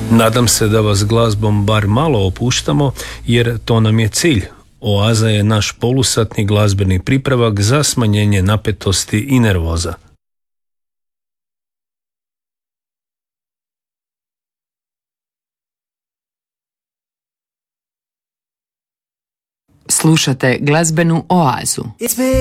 Nadam se da vas glazbom bar malo opuštamo, jer to nam je cilj. Oaza je naš polusatni glazbeni pripravak za smanjenje napetosti i nervoza. Slušate glazbenu oazu.